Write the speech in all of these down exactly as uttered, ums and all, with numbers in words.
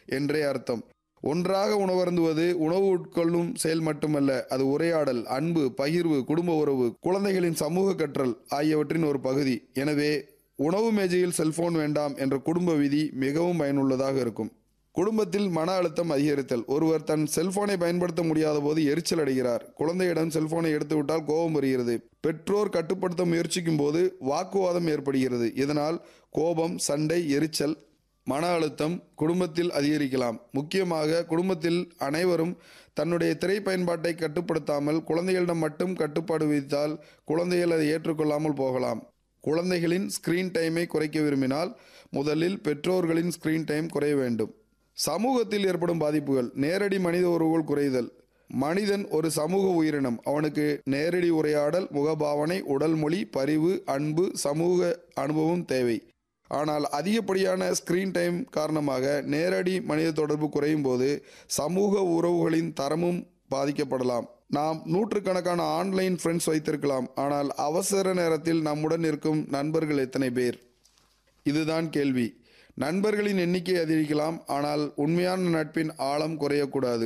என்றே அர்த்தம். ஒன்றாக உணவருந்துவது உணவு உட்கொள்ளும் செயல் மட்டுமல்ல, அது உரையாடல், அன்பு, பகிர்வு, குடும்ப உறவு, குழந்தைகளின் சமூக கற்றல் ஆகியவற்றின் ஒரு பகுதி. எனவே உணவு மேஜையில் செல்போன் வேண்டாம் என்ற குடும்ப விதி மிகவும் பயனுள்ளதாக இருக்கும். குடும்பத்தில் மன அழுத்தம் அதிகரித்தல். ஒருவர் தன் செல்போனை பயன்படுத்த முடியாத போது எரிச்சல் அடைகிறார். குழந்தையிடம் செல்போனை எடுத்துவிட்டால் கோபம் வருகிறது. பெற்றோர் கட்டுப்படுத்த முயற்சிக்கும் போது வாக்குவாதம் ஏற்படுகிறது. இதனால் கோபம், சண்டை, எரிச்சல், மன அழுத்தம் குடும்பத்தில் அதிகரிக்கலாம். முக்கியமாக குடும்பத்தில் அனைவரும் தன்னுடைய திரை பயன்பாட்டை கட்டுப்படுத்தாமல் குழந்தைகளிடம் மட்டும் கட்டுப்பாடு விதித்தால் குழந்தைகள் அதை ஏற்றுக்கொள்ளாமல் போகலாம். குழந்தைகளின் ஸ்கிரீன் டைமை குறைக்க விரும்பினால் முதலில் பெற்றோர்களின் ஸ்கிரீன் டைம் குறைய வேண்டும். சமூகத்தில் ஏற்படும் பாதிப்புகள். நேரடி மனித உறவுகள் குறைதல். மனிதன் ஒரு சமூக உயிரினம். அவனுக்கு நேரடி உரையாடல், முகபாவனை, உடல் மொழி, பரிவு, அன்பு, சமூக அனுபவம் தேவை. ஆனால் அதிகப்படியான ஸ்கிரீன் டைம் காரணமாக நேரடி மனித தொடர்பு குறையும் போது சமூக உறவுகளின் தரமும் பாதிக்கப்படலாம். நாம் நூற்றுக்கணக்கான ஆன்லைன் ஃப்ரெண்ட்ஸ் வைத்திருக்கலாம், ஆனால் அவசர நேரத்தில் நம்முடன் இருக்கும் நண்பர்கள் எத்தனை பேர்? இதுதான் கேள்வி. நண்பர்களின் எண்ணிக்கை அதிகரிக்கலாம், ஆனால் உண்மையான நட்பின் ஆழம் குறையக்கூடாது.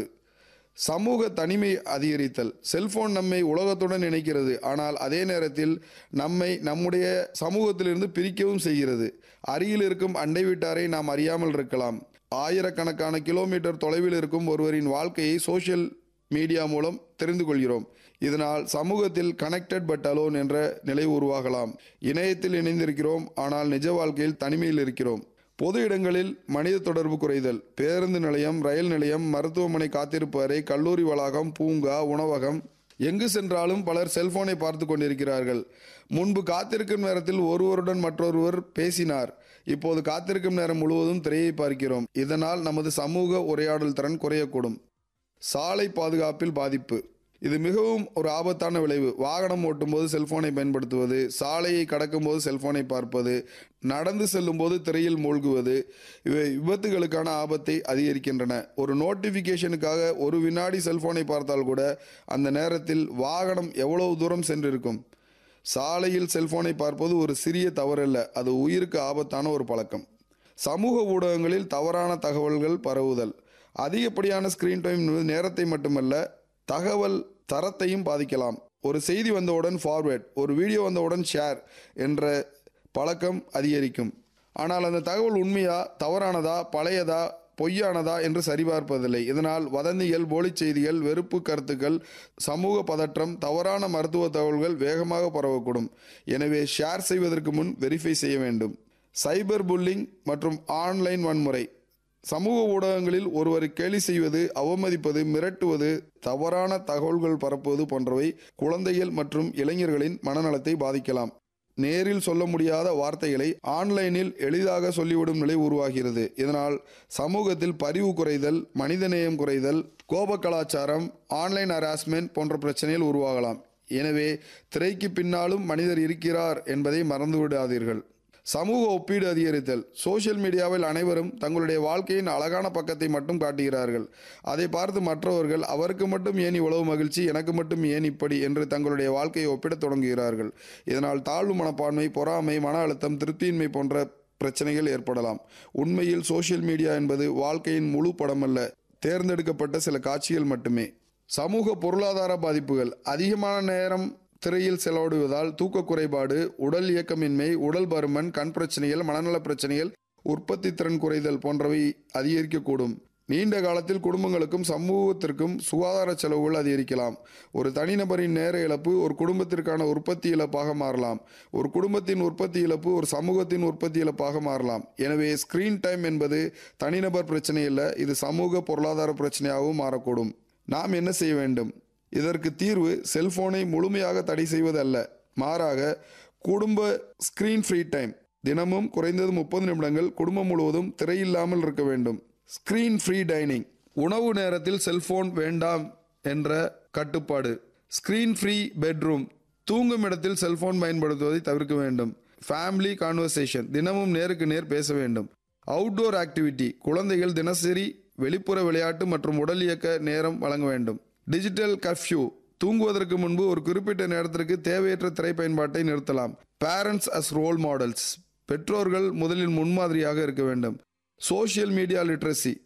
சமூக தனிமை அதிகரித்தல். செல்போன் நம்மை உலகத்துடன் இணைக்கிறது, ஆனால் அதே நேரத்தில் நம்மை நம்முடைய சமூகத்திலிருந்து பிரிக்கவும் செய்கிறது. அருகில் இருக்கும் அண்டை வீட்டாரை நாம் அறியாமல் இருக்கலாம். ஆயிரக்கணக்கான கிலோமீட்டர் தொலைவில் இருக்கும் ஒருவரின் வாழ்க்கையை சோஷியல் மீடியா மூலம் தெரிந்து கொள்கிறோம். இதனால் சமூகத்தில் கனெக்டட் பட் அலோன் என்ற நிலை உருவாகலாம். இணையத்தில் இணைந்திருக்கிறோம், ஆனால் நிஜ வாழ்க்கையில் தனிமையில் இருக்கிறோம். பொது இடங்களில் மனித தொடர்பு குறைதல். பேருந்து நிலையம், ரயில் நிலையம், மருத்துவமனை காத்திருப்பு அறை, கல்லூரி வளாகம், பூங்கா, உணவகம், எங்கு சென்றாலும் பலர் செல்போனை பார்த்து கொண்டிருக்கிறார்கள். முன்பு காத்திருக்கும் நேரத்தில் ஒருவருடன் மற்றொருவர் பேசினார். இப்போது காத்திருக்கும் நேரம் முழுவதும் திரையை பார்க்கிறோம். இதனால் நமது சமூக உரையாடல் திறன் குறையக்கூடும். சாலை பாதுகாப்பில் பாதிப்பு. இது மிகவும் ஒரு ஆபத்தான விளைவு. வாகனம் ஓட்டும் போது செல்போனை பயன்படுத்துவது, சாலையை கடக்கும் போது செல்போனை பார்ப்பது, நடந்து செல்லும் போது திரையில் மூழ்குவது, இவை விபத்துகளுக்கான ஆபத்தை அதிகரிக்கின்றன. ஒரு நோட்டிஃபிகேஷனுக்காக ஒரு வினாடி செல்போனை பார்த்தால் கூட அந்த நேரத்தில் வாகனம் எவ்வளவு தூரம் சென்றிருக்கும். சாலையில் செல்போனை பார்ப்பது ஒரு சிறிய தவறல்ல, அது உயிருக்கு ஆபத்தான ஒரு பழக்கம். சமூக ஊடகங்களில் தவறான தகவல்கள் பரவுதல். அதிகப்படியான ஸ்கிரீன் டைம் நேரத்தை மட்டுமல்ல, தகவல் தரத்தையும் பாதிக்கலாம். ஒரு செய்தி வந்தவுடன் ஃபார்வேர்ட், ஒரு வீடியோ வந்தவுடன் ஷேர் என்ற பழக்கம் அதிகரிக்கும். ஆனால் அந்த தகவல் உண்மையா, தவறானதா, பழையதா, பொய்யானதா என்று சரிபார்ப்பதில்லை. இதனால் வதந்திகள், போலி செய்திகள், வெறுப்பு கருத்துக்கள், சமூக பதற்றம், தவறான மருத்துவ தகவல்கள் வேகமாக பரவக்கூடும். எனவே ஷேர் செய்வதற்கு முன் வெரிஃபை செய்ய வேண்டும். சைபர் புல்லிங் மற்றும் ஆன்லைன் வன்முறை. சமூக ஊடகங்களில் ஒருவரை கேலி செய்வது, அவமதிப்பது, மிரட்டுவது, தவறான தகவல்கள் பரப்புவது போன்றவை குழந்தைகள் மற்றும் இளைஞர்களின் மனநலத்தை பாதிக்கலாம். நேரில் சொல்ல முடியாத வார்த்தைகளை ஆன்லைனில் எளிதாக சொல்லிவிடும் நிலை உருவாகிறது. இதனால் சமூகத்தில் பரிவு குறைதல், மனிதநேயம் குறைதல், கோப கலாச்சாரம், ஆன்லைன் ஹராஸ்மெண்ட் போன்ற பிரச்சனைகள் உருவாகலாம். எனவே திரைக்கு பின்னாலும் மனிதர் இருக்கிறார் என்பதை மறந்துவிடாதீர்கள். சமூக ஒப்பீடு அதிகரித்தல். சோஷியல் மீடியாவில் அனைவரும் தங்களுடைய வாழ்க்கையின் அழகான பக்கத்தை மட்டும் காட்டுகிறார்கள். அதை பார்த்து மற்றவர்கள் அவருக்கு மட்டும் ஏன் இவ்வளவு மகிழ்ச்சி, எனக்கு மட்டும் ஏன் இப்படி என்று தங்களுடைய வாழ்க்கையை ஒப்பிடத் தொடங்குகிறார்கள். இதனால் தாழ்வு மனப்பான்மை, பொறாமை, மன அழுத்தம், திருப்தியின்மை போன்ற பிரச்சனைகள் ஏற்படலாம். உண்மையில் சோஷியல் மீடியா என்பது வாழ்க்கையின் முழு படமல்ல, தேர்ந்தெடுக்கப்பட்ட சில காட்சிகள் மட்டுமே. சமூக பொருளாதார பாதிப்புகள். அதிகமான நேரம் திரையில் செலவிடுவதால் தூக்க குறைபாடு, உடல் இயக்கமின்மை, உடல் பருமன், கண் பிரச்சனைகள், மனநல பிரச்சனைகள், உற்பத்தி திறன் குறைதல் போன்றவை அதிகரிக்கக்கூடும். நீண்ட காலத்தில் குடும்பங்களுக்கும் சமூகத்திற்கும் சுகாதார செலவுகள் அதிகரிக்கலாம். ஒரு தனிநபரின் நேர இழப்பு ஒரு குடும்பத்திற்கான உற்பத்தி இழப்பாக மாறலாம். ஒரு குடும்பத்தின் உற்பத்தி இழப்பு ஒரு சமூகத்தின் உற்பத்தி இழப்பாக மாறலாம். எனவே ஸ்கிரீன் டைம் என்பது தனிநபர் பிரச்சனை இல்லை, இது சமூக பொருளாதார பிரச்சனையாகவும் மாறக்கூடும். நாம் என்ன செய்ய வேண்டும்? இதற்கு தீர்வு செல்போனை முழுமையாக தடை செய்வது அல்ல, மாறாக குடும்ப ஸ்கிரீன் ஃப்ரீ டைம். தினமும் குறைந்தது முப்பது நிமிடங்கள் குடும்பம் முழுவதும் திரையில்லாமல் இருக்க வேண்டும். Screen free dining. உணவு நேரத்தில் செல்போன் வேண்டாம் என்ற கட்டுப்பாடு. Screen free bedroom. தூங்கும் இடத்தில் செல்போன் பயன்படுத்துவதை தவிர்க்க வேண்டும். Family conversation. தினமும் நேருக்கு நேர் பேச வேண்டும். Outdoor activity. குழந்தைகள் தினசரி வெளிப்புற விளையாட்டு மற்றும் உடல் இயக்க நேரம் வழங்க வேண்டும். Digital curfew. தூங்குவதற்கு முன்பு ஒரு குறிப்பிட்ட நேரத்திற்கு தேவையற்ற திரை பயன்பாட்டை நிறுத்தலாம். Parents as role models. பெற்றோர்கள் முதலில் முன்மாதிரியாக இருக்க வேண்டும். Social media literacy.